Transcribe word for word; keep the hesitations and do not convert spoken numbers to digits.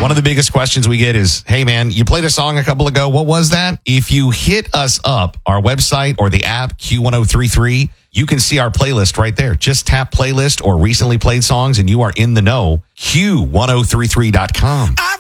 One of the biggest questions we get is, hey, man, you played a song a couple ago. What was that? If you hit us up, our website or the app, Q one oh three three, you can see our playlist right there. Just tap playlist or recently played songs, and you are in the know. Q one oh three three dot com. I